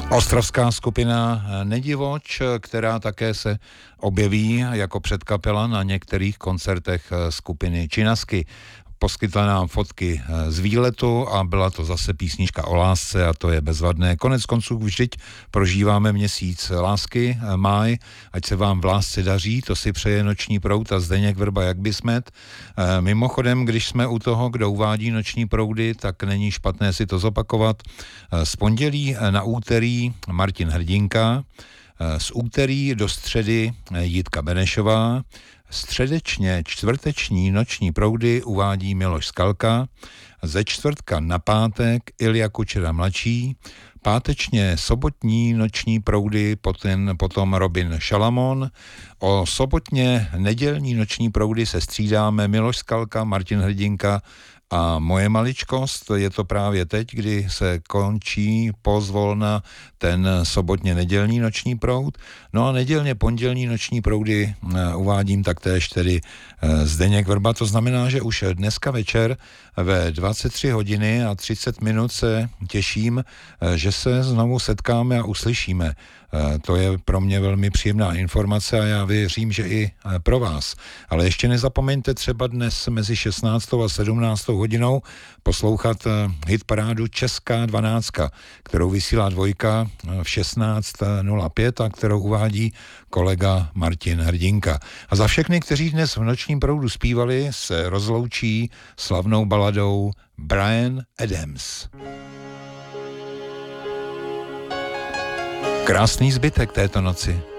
Ostravská skupina Nedivoč, která také se objeví jako předkapela na některých koncertech skupiny Činasky. Poskytla nám fotky z výletu a byla to zase písnička o lásce a to je bezvadné. Konec konců vždyť prožíváme měsíc lásky, máj, ať se vám v lásce daří, to si přeje Noční proud a Zdeněk Vrba jak by smet. Mimochodem, když jsme u toho, kdo uvádí Noční proudy, tak není špatné si to zopakovat. Z pondělí na úterý Martin Hrdinka, z úterý do středy Jitka Benešová, středečně čtvrteční Noční proudy uvádí Miloš Skalka, ze čtvrtka na pátek Ilja Kučera mladší, pátečně sobotní Noční proudy, potom Robin Šalamon, o sobotně nedělní Noční proudy se střídáme Miloš Skalka, Martin Hrdinka a moje maličkost. Je to právě teď, kdy se končí pozvolna ten sobotně nedělní Noční proud. No a nedělně pondělní Noční proudy uvádím taktéž tedy Zdeněk Vrba. To znamená, že už dneska večer ve 23 hodiny a 30 minut se těším, že se znovu setkáme a uslyšíme. To je pro mě velmi příjemná informace a já věřím, že i pro vás. Ale ještě nezapomeňte třeba dnes mezi 16. a 17. hodinou poslouchat hitparádu Česká 12, kterou vysílá Dvojka v 16:05 a kterou uvádí kolega Martin Hrdinka. A za všechny, kteří dnes v Nočním proudu zpívali, se rozloučí slavnou baladou Bryan Adams. Krásný zbytek této noci.